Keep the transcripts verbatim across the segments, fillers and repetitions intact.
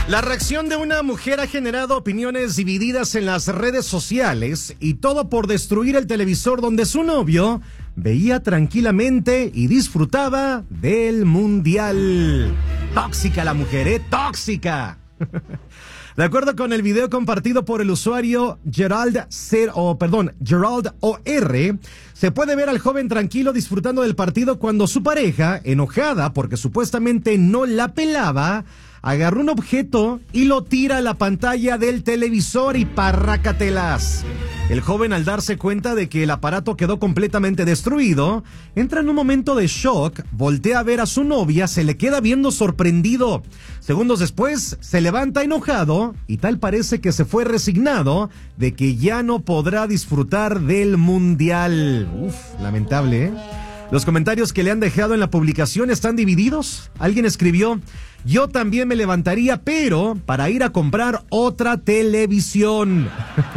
La reacción de una mujer ha generado opiniones divididas en las redes sociales y todo por destruir el televisor donde su novio veía tranquilamente y disfrutaba del mundial. Tóxica la mujer, ¿eh? Tóxica. De acuerdo con el video compartido por el usuario Gerald C, o perdón, Gerald O R, se puede ver al joven tranquilo disfrutando del partido cuando su pareja, enojada porque supuestamente no la pelaba, agarró un objeto y lo tira a la pantalla del televisor y parrácatelas. El joven, al darse cuenta de que el aparato quedó completamente destruido, entra en un momento de shock, voltea a ver a su novia, se le queda viendo sorprendido. Segundos después, se levanta enojado y tal parece que se fue resignado de que ya no podrá disfrutar del mundial. Uf, lamentable, ¿eh? Los comentarios que le han dejado en la publicación están divididos. Alguien escribió: yo también me levantaría, pero para ir a comprar otra televisión.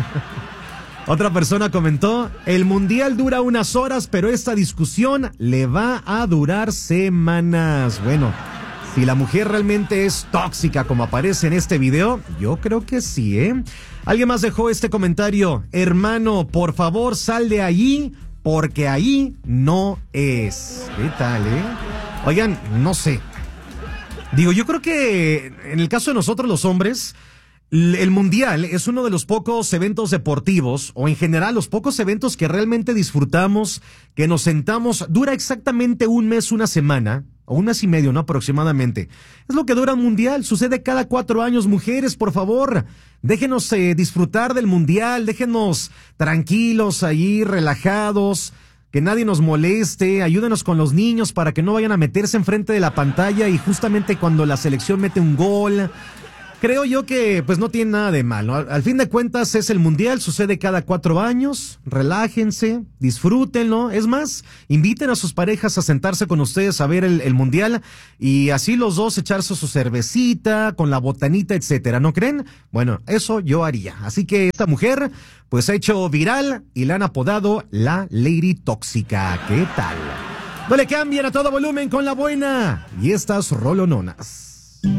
Otra persona comentó: el mundial dura unas horas, pero esta discusión le va a durar semanas. Bueno, si la mujer realmente es tóxica como aparece en este video, yo creo que sí, ¿eh? Alguien más dejó este comentario: hermano, por favor, sal de allí, porque ahí no es. ¿Qué tal, eh? Oigan, no sé. Digo, yo creo que en el caso de nosotros los hombres, el mundial es uno de los pocos eventos deportivos, o en general los pocos eventos que realmente disfrutamos, que nos sentamos, dura exactamente un mes, una semana, o un mes y medio, ¿no? Aproximadamente. Es lo que dura un mundial, sucede cada cuatro años. Mujeres, por favor, déjenos eh, disfrutar del mundial, déjenos tranquilos ahí, relajados, que nadie nos moleste, ayúdenos con los niños para que no vayan a meterse enfrente de la pantalla y justamente cuando la selección mete un gol. Creo yo que pues no tiene nada de mal, ¿no? Al, al fin de cuentas es el mundial, sucede cada cuatro años, relájense, disfrútenlo. Es más, inviten a sus parejas a sentarse con ustedes a ver el, el mundial y así los dos echarse su cervecita con la botanita, etcétera, ¿no creen? Bueno, eso yo haría. Así que esta mujer pues ha hecho viral y la han apodado la Lady Tóxica. ¿Qué tal? No le cambien a todo volumen con la buena y estas rolononas.